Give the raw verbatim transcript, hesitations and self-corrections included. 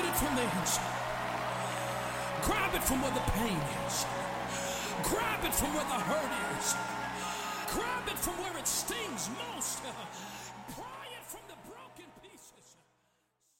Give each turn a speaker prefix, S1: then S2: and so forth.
S1: it from the inside. Grab it from where the pain is. Grab it from where the hurt is. Grab it from where it stings